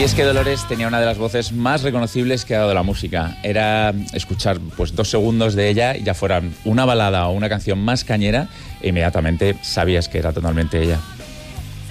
Y es que Dolores tenía una de las voces más reconocibles que ha dado la música. Era escuchar pues 2 segundos de ella, y ya fueran una balada o una canción más cañera, e inmediatamente sabías que era totalmente ella.